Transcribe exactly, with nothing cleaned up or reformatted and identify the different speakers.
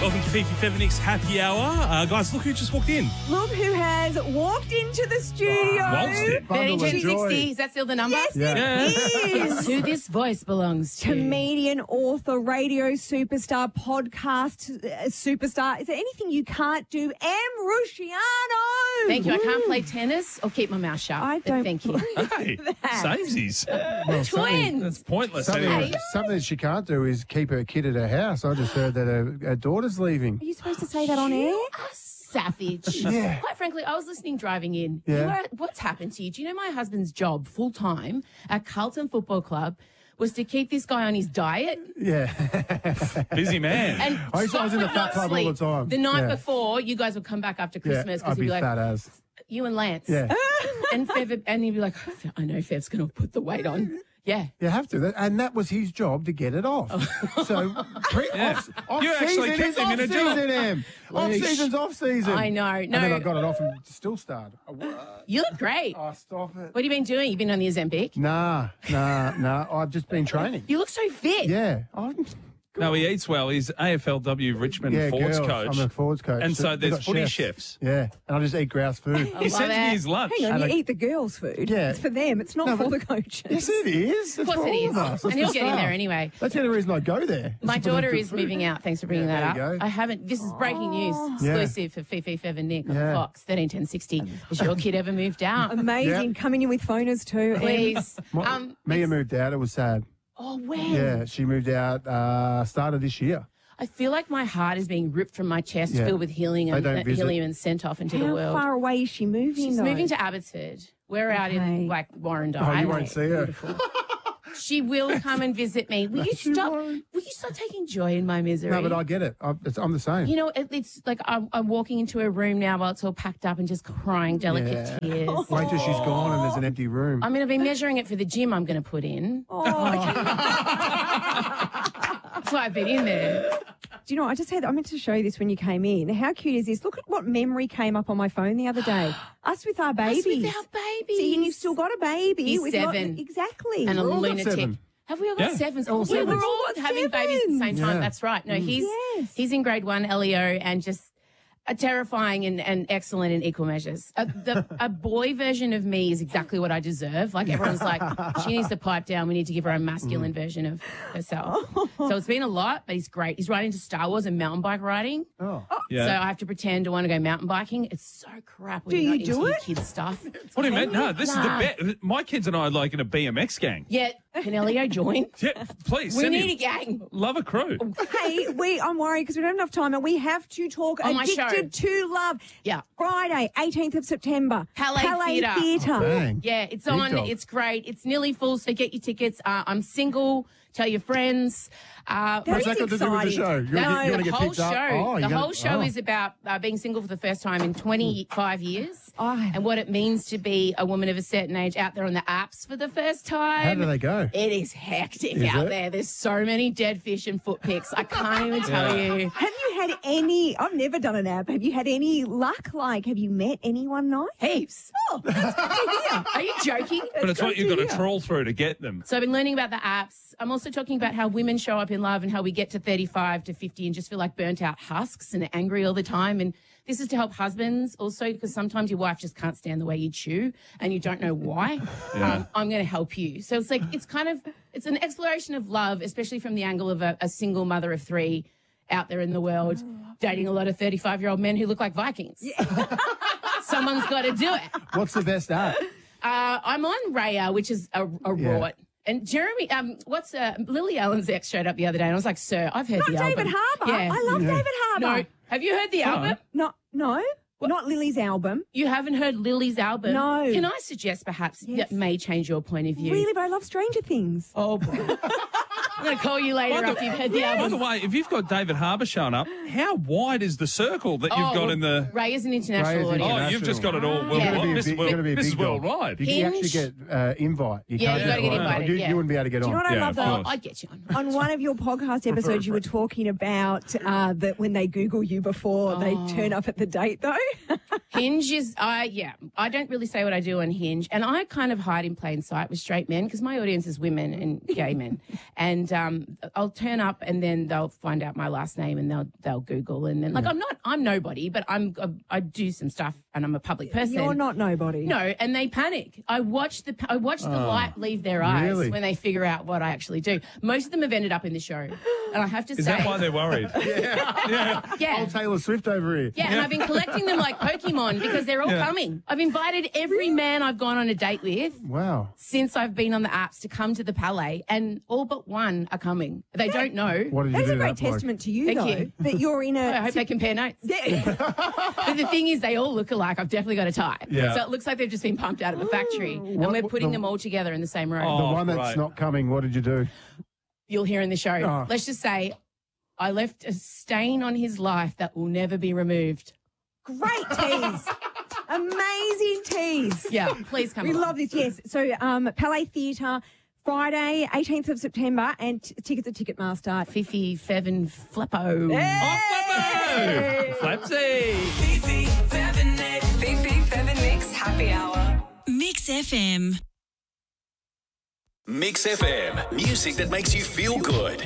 Speaker 1: Welcome to Fifi Feminix Happy Hour. Uh, guys, look who just walked in.
Speaker 2: Look who has walked into the studio.
Speaker 1: Waltzed in.
Speaker 3: Bundle of
Speaker 4: thirty-two
Speaker 3: joy.
Speaker 4: sixty, is that still the number?
Speaker 2: Yes,
Speaker 3: Yeah.
Speaker 2: it
Speaker 4: Guess
Speaker 2: is.
Speaker 4: who this voice belongs to?
Speaker 2: Comedian, author, radio superstar, podcast uh, superstar. Is there anything you can't do? Em Rusciano.
Speaker 4: Thank you. I can't play tennis or keep my mouth shut.
Speaker 2: I
Speaker 4: but
Speaker 2: don't
Speaker 4: thank you.
Speaker 1: Hey,
Speaker 2: that.
Speaker 1: samesies.
Speaker 3: Well, something,
Speaker 1: That's
Speaker 4: Twins.
Speaker 1: pointless.
Speaker 3: something,
Speaker 1: anyway.
Speaker 3: something that she can't do is keep her kid at her house. I just heard that her, her daughter's leaving.
Speaker 2: Are you supposed to say that on air?
Speaker 4: You are savage.
Speaker 3: Yeah.
Speaker 4: Quite frankly, I was listening driving in.
Speaker 3: Yeah.
Speaker 4: You are, what's happened to you? Do you know my husband's job full time at Carlton Football Club was to keep this guy on his diet?
Speaker 3: Yeah.
Speaker 1: Busy man.
Speaker 4: And
Speaker 3: I used to- I was in the
Speaker 4: would
Speaker 3: fat
Speaker 4: not
Speaker 3: club all
Speaker 4: sleep.
Speaker 3: the time.
Speaker 4: The night
Speaker 3: Yeah.
Speaker 4: before, you guys would come back after Christmas
Speaker 3: yeah. I'd
Speaker 4: he'd
Speaker 3: be
Speaker 4: be like,
Speaker 3: fat as.
Speaker 4: you and Lance.
Speaker 3: Yeah.
Speaker 4: And Fev, and he'd be like, I know Fev's going to put the weight on. Yeah.
Speaker 3: You have to. That- And that was his job to get it off. So, pre-
Speaker 1: Yeah.
Speaker 3: off, off
Speaker 1: You actually
Speaker 3: season
Speaker 1: kept
Speaker 3: is
Speaker 1: him
Speaker 3: off
Speaker 1: in a job.
Speaker 3: season, Em. Off
Speaker 4: Leash.
Speaker 3: season's off season.
Speaker 4: I know.
Speaker 3: And
Speaker 4: No.
Speaker 3: then I got it off and still started. Oh, what?
Speaker 4: You look great.
Speaker 3: Oh, stop it.
Speaker 4: What have you been doing? You've been on the Ozempic?
Speaker 3: Nah, nah, nah. I've just been training.
Speaker 4: You look so fit.
Speaker 3: Yeah. I'm,
Speaker 1: No, he eats well. He's A F L W Richmond
Speaker 3: yeah,
Speaker 1: Fords
Speaker 3: girls.
Speaker 1: coach.
Speaker 3: I'm a Fords coach.
Speaker 1: And so
Speaker 3: they've
Speaker 1: there's
Speaker 3: got
Speaker 1: footy
Speaker 3: chefs.
Speaker 1: chefs.
Speaker 3: Yeah. And I just eat grouse food.
Speaker 1: He
Speaker 4: love
Speaker 1: sends
Speaker 4: it.
Speaker 1: me his lunch.
Speaker 2: Hang on,
Speaker 3: And
Speaker 2: you
Speaker 3: I-
Speaker 2: eat the girls' food.
Speaker 3: Yeah.
Speaker 2: It's for them. It's not
Speaker 3: No,
Speaker 2: for
Speaker 3: but-
Speaker 2: the coaches.
Speaker 3: Yes, it is.
Speaker 4: Of course it is.
Speaker 3: Us.
Speaker 4: And
Speaker 3: It's
Speaker 4: he'll
Speaker 3: for
Speaker 4: get in
Speaker 3: staff.
Speaker 4: there anyway.
Speaker 3: That's the only reason I go there.
Speaker 4: My
Speaker 3: It's for the
Speaker 4: daughter
Speaker 3: good
Speaker 4: is
Speaker 3: food.
Speaker 4: moving out. Thanks for bringing
Speaker 3: Yeah,
Speaker 4: that
Speaker 3: there
Speaker 4: up.
Speaker 3: you go.
Speaker 4: I haven't. This is breaking news. Exclusive for Fifi, Fev and Nick on
Speaker 3: Yeah.
Speaker 4: the Fox. thirteen ten sixty. Has your kid ever moved out?
Speaker 2: Amazing.
Speaker 3: Yep.
Speaker 2: Coming in with phoners too. Em.
Speaker 4: Please.
Speaker 3: My-
Speaker 4: Um,
Speaker 3: Mia
Speaker 4: it's-
Speaker 3: moved out. It was sad.
Speaker 4: Oh, when?
Speaker 3: Yeah, she moved out uh, started this year.
Speaker 4: I feel like my heart is being ripped from my chest,
Speaker 3: Yeah.
Speaker 4: filled with helium,
Speaker 3: They don't
Speaker 4: uh,
Speaker 3: visit.
Speaker 4: helium and sent off into the
Speaker 2: How
Speaker 4: world.
Speaker 2: far away is she moving?
Speaker 4: She's
Speaker 2: though?
Speaker 4: moving to Abbotsford. We're out
Speaker 2: Okay.
Speaker 4: in like Warrandyte.
Speaker 3: Oh, you won't see her.
Speaker 4: She will come and visit me. Will you
Speaker 3: She
Speaker 4: stop?
Speaker 3: won't.
Speaker 4: Will you stop taking joy in my misery?
Speaker 3: No, but I get it. I, it's, I'm the same.
Speaker 4: You know, it, it's like I'm, I'm walking into a room now while it's all packed up and just crying delicate
Speaker 3: Yeah.
Speaker 4: tears.
Speaker 3: Wait till she's gone and there's an empty room.
Speaker 4: I'm going to be measuring it for the gym I'm going to put in. That's why I've been in there.
Speaker 2: Do you know, I just had, I meant to show you this when you came in. How cute is this? Look at what memory came up on my phone the other day. Us with our babies.
Speaker 4: Us with our babies.
Speaker 2: See, and you've still got a baby.
Speaker 4: He's
Speaker 2: with lot-
Speaker 4: seven.
Speaker 2: exactly.
Speaker 4: And a
Speaker 3: We're all got
Speaker 4: lunatic.
Speaker 3: seven.
Speaker 4: Have we all got
Speaker 1: Yeah.
Speaker 4: sevens?
Speaker 3: All
Speaker 4: Oh, yeah,
Speaker 3: sevens.
Speaker 4: we're
Speaker 2: We've all
Speaker 4: all
Speaker 2: got
Speaker 4: having babies at the same time.
Speaker 3: Yeah.
Speaker 4: That's right. No, he's
Speaker 2: Yes.
Speaker 4: he's in grade one, Elio, and just a terrifying and, and excellent in equal measures. A, the, a boy version of me is exactly what I deserve. Like everyone's like, she needs to pipe down. We need to give her a masculine version of herself. So it's been a lot, but he's great. He's right into Star Wars and mountain bike riding.
Speaker 3: Oh.
Speaker 1: Yeah.
Speaker 4: So I have to pretend to want to go mountain biking. It's so crap when
Speaker 2: Do
Speaker 4: you're not
Speaker 2: you do
Speaker 4: into your
Speaker 2: it?
Speaker 4: kids' stuff.
Speaker 1: What do you mean? No, this
Speaker 4: Nah.
Speaker 1: is the best. My kids and I are like in a B M X gang.
Speaker 4: Yeah, can Elio join?
Speaker 1: Yeah, please.
Speaker 4: We
Speaker 1: send
Speaker 4: need
Speaker 1: him.
Speaker 4: a gang.
Speaker 1: Love a crew.
Speaker 2: Hey, we, I'm worried because we don't have enough time and we have to talk
Speaker 4: On my show.
Speaker 2: Addicted to Love.
Speaker 4: Yeah.
Speaker 2: Friday, eighteenth of September.
Speaker 4: Palais Theatre.
Speaker 2: Theatre.
Speaker 3: Bang.
Speaker 4: Yeah, it's
Speaker 3: Big
Speaker 4: on.
Speaker 3: dog.
Speaker 4: It's great. It's nearly full, so get your tickets. Uh, I'm single. Tell your friends. Uh,
Speaker 3: What's that got to do with the
Speaker 2: exciting.
Speaker 3: show? You
Speaker 4: no,
Speaker 3: wanna get- you wanna
Speaker 4: the
Speaker 3: get
Speaker 4: whole
Speaker 3: picked up?
Speaker 4: show.
Speaker 3: Oh,
Speaker 4: the
Speaker 3: you're gonna-
Speaker 4: whole show
Speaker 3: oh.
Speaker 4: is about uh, being single for the first time in twenty-five years,
Speaker 2: Oh.
Speaker 4: and what it means to be a woman of a certain age out there on the apps for the first time.
Speaker 3: How do they go?
Speaker 4: It is hectic
Speaker 3: Is
Speaker 4: out
Speaker 3: it?
Speaker 4: there. There's so many dead fish and foot pics. I can't even tell you.
Speaker 2: Have you had any, I've never done an app. Have you had any luck? Like, have you met anyone nice?
Speaker 4: Heaps.
Speaker 2: Oh, that's good to hear.
Speaker 4: Are you joking?
Speaker 1: But it's what
Speaker 2: great
Speaker 1: you've
Speaker 2: to
Speaker 1: got to
Speaker 2: hear.
Speaker 1: trawl through to get them.
Speaker 4: So I've been learning about the apps. I'm also talking about how women show up in love and how we get to thirty-five to fifty and just feel like burnt out husks and angry all the time. And this is to help husbands also because sometimes your wife just can't stand the way you chew and you don't know why. Um, I'm going to help you. So it's like, it's kind of, it's an exploration of love, especially from the angle of a, a single mother of three out there in the world, dating a lot of thirty-five-year-old men who look like Vikings. Someone's got to do it.
Speaker 3: What's the best app?
Speaker 4: Uh, I'm on Raya, which is a, a
Speaker 3: Yeah.
Speaker 4: rort. And Jeremy, um, what's uh, Lily Allen's ex showed up the other day, and I was like, "Sir, I've heard
Speaker 2: Not
Speaker 4: the
Speaker 2: David
Speaker 4: album."
Speaker 2: Harbour.
Speaker 4: Yeah.
Speaker 2: I love
Speaker 3: Yeah.
Speaker 2: David Harbour.
Speaker 4: No, have you heard the album?
Speaker 2: No, no, not Lily's album.
Speaker 4: You haven't heard Lily's album?
Speaker 2: No.
Speaker 4: Can I suggest perhaps
Speaker 2: Yes.
Speaker 4: that may change your point of view?
Speaker 2: Really, but I love Stranger Things.
Speaker 4: Oh, boy. I'm going to call you later
Speaker 1: By the-
Speaker 4: after you've heard the
Speaker 1: By the
Speaker 4: album.
Speaker 1: way, if you've got David Harbour showing up, how wide is the circle that you've
Speaker 4: Oh,
Speaker 1: got in the...
Speaker 4: Ray is an international
Speaker 3: Ray is
Speaker 4: audience.
Speaker 1: Oh, you've just got it all
Speaker 4: Yeah.
Speaker 1: worldwide.
Speaker 3: You're gonna be a
Speaker 1: This,
Speaker 3: big-
Speaker 1: is world,
Speaker 3: you're gonna be a
Speaker 1: this is
Speaker 3: big dog.
Speaker 1: worldwide.
Speaker 3: You,
Speaker 4: Hinge.
Speaker 3: you actually get uh, invite. You
Speaker 4: Yeah,
Speaker 3: can't
Speaker 4: you
Speaker 3: just
Speaker 4: gotta get
Speaker 3: fly.
Speaker 4: invited,
Speaker 3: You,
Speaker 4: yeah.
Speaker 3: you wouldn't be able to get
Speaker 2: Do
Speaker 3: on.
Speaker 2: you know what I
Speaker 1: Yeah,
Speaker 2: love
Speaker 1: of
Speaker 2: though?
Speaker 1: course.
Speaker 4: I'd get you on.
Speaker 2: On one of your podcast episodes, you were talking about uh, that when they Google you before, they
Speaker 4: Oh.
Speaker 2: turn up at the date, though.
Speaker 4: Hinge is, I yeah, I don't really say what I do on Hinge, and I kind of hide in plain sight with straight men because my audience is women and gay men, and um, I'll turn up and then they'll find out my last name and they'll they'll Google and then like I'm not I'm nobody, but I'm I do some stuff and I'm a public person.
Speaker 2: You're not nobody.
Speaker 4: No, and they panic. I watch the I watch the light leave their eyes
Speaker 3: really?
Speaker 4: when they figure out what I actually do. Most of them have ended up in the show, and I have to
Speaker 1: Is
Speaker 4: say,
Speaker 1: that why they're worried?
Speaker 4: yeah.
Speaker 3: Old Taylor Swift over here.
Speaker 4: Yeah, and I've been collecting them like Pokemon because they're all
Speaker 1: Yeah.
Speaker 4: coming. I've invited every man I've gone on a date with
Speaker 3: Wow.
Speaker 4: since I've been on the apps to come to the Palais, and all but one are coming. They don't know.
Speaker 3: What did you
Speaker 2: That's
Speaker 3: do
Speaker 2: a
Speaker 3: to
Speaker 2: great
Speaker 3: that bloke?
Speaker 2: testament to you,
Speaker 4: Thank
Speaker 2: though,
Speaker 4: you.
Speaker 2: that you're in a.
Speaker 4: I hope they compare notes.
Speaker 2: Yeah.
Speaker 4: But the thing is, they all look alike. I've definitely got a type.
Speaker 1: Yeah.
Speaker 4: So it looks like they've just been pumped out of a factory, and
Speaker 3: What-
Speaker 4: we're
Speaker 3: what-
Speaker 4: putting
Speaker 3: the-
Speaker 4: them all together in the same room.
Speaker 3: The
Speaker 1: Oh,
Speaker 3: one that's
Speaker 1: right.
Speaker 3: not coming, what did you do?
Speaker 4: You'll hear in the show.
Speaker 3: Oh.
Speaker 4: Let's just say I left a stain on his life that will never be removed.
Speaker 2: Great tease. Amazing tease.
Speaker 4: Yeah, please come
Speaker 2: We
Speaker 4: along.
Speaker 2: love this, yes. So, um, Palais Theatre, Friday, eighteenth of September, and t- tickets at Ticketmaster.
Speaker 4: Fifi, Fevin, Flippo.
Speaker 1: Oh, Flapsy!
Speaker 5: Fifi, Fevin, Nick. Fifi, Fevin, Nick's Happy Hour.
Speaker 6: Mix F M.
Speaker 7: Mix F M, music that makes you feel good.